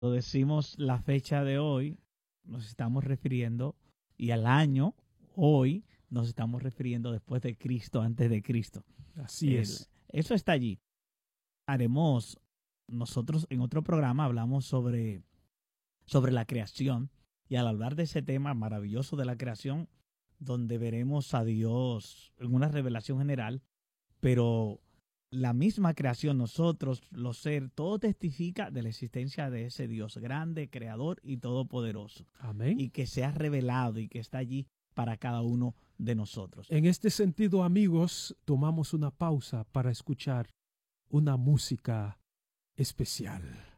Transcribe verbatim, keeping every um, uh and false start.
Cuando decimos la fecha de hoy, nos estamos refiriendo, y al año, hoy, nos estamos refiriendo después de Cristo, antes de Cristo. Así El- es. Eso está allí. Haremos, nosotros en otro programa hablamos sobre, sobre la creación, y al hablar de ese tema maravilloso de la creación, donde veremos a Dios en una revelación general, pero la misma creación, nosotros, los seres, todo testifica de la existencia de ese Dios grande, creador y todopoderoso, Amén. y que se ha revelado y que está allí para cada uno de nosotros. En este sentido, amigos, tomamos una pausa para escuchar una música especial.